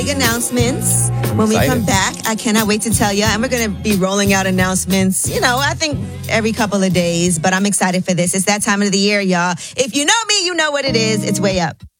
Big announcements when we come back. I cannot wait to tell you. And we're going to be rolling out announcements, I think every couple of days. But I'm excited for this. It's that time of the year, y'all. If you know me, you know what it is. It's Way Up.